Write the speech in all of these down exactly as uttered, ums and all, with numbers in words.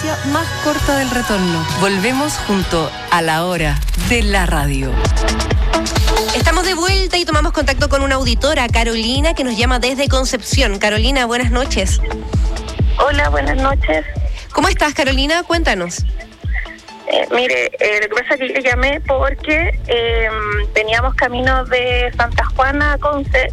distancia más corta del retorno. Volvemos junto a la hora de la radio. Estamos de vuelta y tomamos contacto con una auditora, Carolina, que nos llama desde Concepción. Carolina, buenas noches. Hola, buenas noches. ¿Cómo estás, Carolina? Cuéntanos. Eh, mire, eh, lo que pasa es que yo llamé porque eh, veníamos camino de Santa Juana a Conce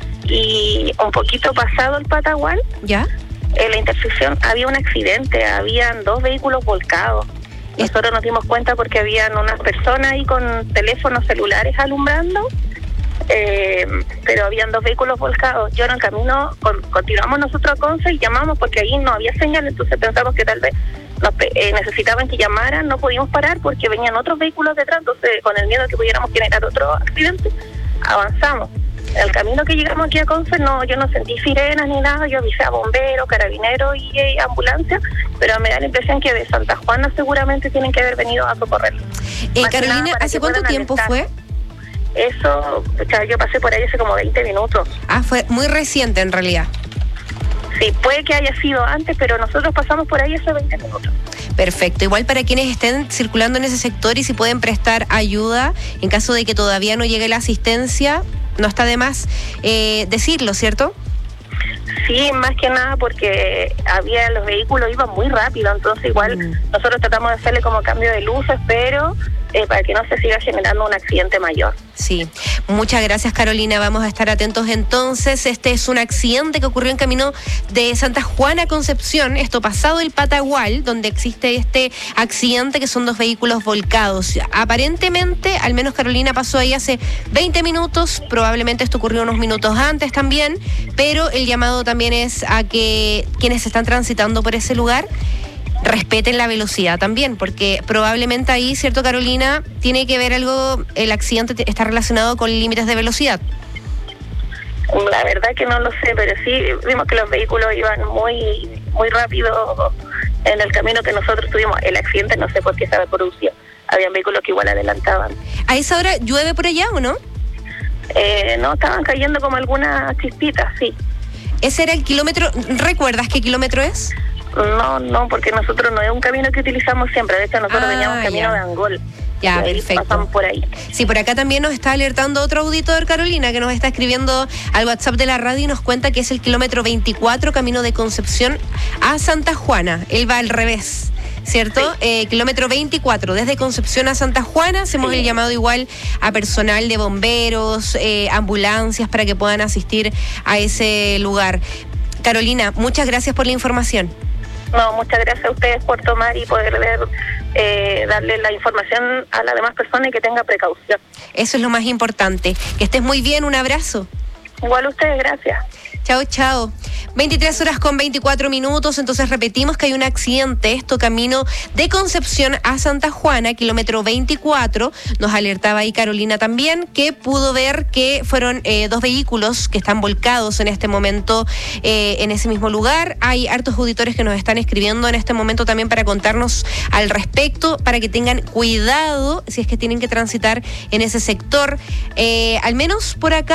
y un poquito pasado el Patagual, ¿ya? En la intersección había un accidente, habían dos vehículos volcados. Nosotros nos dimos cuenta porque habían unas personas ahí con teléfonos celulares alumbrando, eh, pero habían dos vehículos volcados. Yo en el camino con, continuamos nosotros a Conce y llamamos porque ahí no había señal, entonces pensamos que tal vez nos, eh, necesitaban que llamaran, no podíamos parar porque venían otros vehículos detrás, entonces con el miedo de que pudiéramos generar otro accidente, avanzamos. El camino que llegamos aquí a Conce, no, yo no sentí sirenas ni nada, yo avisé a bomberos, carabineros y eh, ambulancia, pero me da la impresión que de Santa Juana seguramente tienen que haber venido a socorrerlo. Eh, Carolina, ¿hace cuánto tiempo fue? Eso, o sea, yo pasé por ahí hace como veinte minutos. Ah, fue muy reciente en realidad. Sí, puede que haya sido antes, pero nosotros pasamos por ahí hace veinte minutos. Perfecto. Igual para quienes estén circulando en ese sector y si pueden prestar ayuda en caso de que todavía no llegue la asistencia, no está de más eh, decirlo, ¿cierto? Sí, más que nada porque había los vehículos iban muy rápido, entonces igual mm. nosotros tratamos de hacerle como cambio de luces, pero eh, para que no se siga generando un accidente mayor. Sí, muchas gracias, Carolina, vamos a estar atentos entonces. Este es un accidente que ocurrió en camino de Santa Juana a Concepción, esto pasado el Patagual, donde existe este accidente que son dos vehículos volcados. Aparentemente, al menos Carolina pasó ahí hace veinte minutos, probablemente esto ocurrió unos minutos antes también, pero el llamado también es a que quienes están transitando por ese lugar respeten la velocidad también, porque probablemente ahí, ¿cierto, Carolina? Tiene que ver algo, el accidente está relacionado con límites de velocidad. La verdad que no lo sé, pero sí vimos que los vehículos iban muy muy rápido en el camino que nosotros tuvimos. El accidente no sé por qué se había producido. Habían vehículos que igual adelantaban. ¿A esa hora llueve por allá o no? Eh, no, estaban cayendo como algunas chispitas, sí. ¿Ese era el kilómetro? ¿Recuerdas qué kilómetro es? No, no, porque nosotros no es un camino que utilizamos siempre. De hecho, nosotros ah, veníamos camino ya. de Angol. Ya, perfecto. Pasamos por ahí. Sí, por acá también nos está alertando otro auditor, Carolina, que nos está escribiendo al WhatsApp de la radio y nos cuenta que es el kilómetro veinticuatro, camino de Concepción a Santa Juana. Él va al revés, ¿cierto? Sí. Eh, kilómetro veinticuatro, desde Concepción a Santa Juana. Hacemos sí. el llamado igual a personal de bomberos, eh, ambulancias, para que puedan asistir a ese lugar. Carolina, muchas gracias por la información. No, muchas gracias a ustedes por tomar y poder ver, eh, darle la información a las demás personas y que tenga precaución. Eso es lo más importante. Que estés muy bien, un abrazo. Igual a ustedes, gracias. Chao, chao. veintitrés horas con veinticuatro minutos, entonces repetimos que hay un accidente, esto camino de Concepción a Santa Juana, kilómetro veinticuatro, nos alertaba ahí Carolina también, que pudo ver que fueron eh, dos vehículos que están volcados en este momento eh, en ese mismo lugar. Hay hartos auditores que nos están escribiendo en este momento también para contarnos al respecto, para que tengan cuidado si es que tienen que transitar en ese sector, eh, al menos por acá.